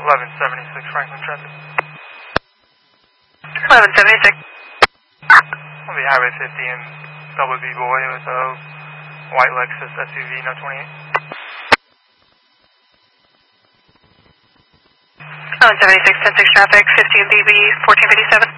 1176 Franklin traffic. 1176. On the Highway 50 and Double B Boy with a white Lexus SUV, no 28. 1176, 10-6 traffic, 15 BB, 1457.